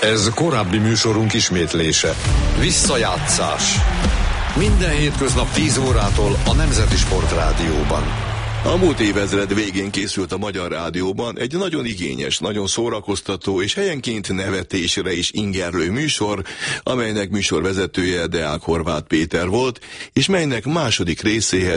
Ez korábbi műsorunk ismétlése. Visszajátszás. Minden hétköznap 10 órától a Nemzeti Sportrádióban. A múlt évezred végén készült a Magyar Rádióban egy nagyon igényes, nagyon szórakoztató és helyenként nevetésre is ingerlő műsor, amelynek műsorvezetője Deák Horváth Péter volt, és melynek második részéhez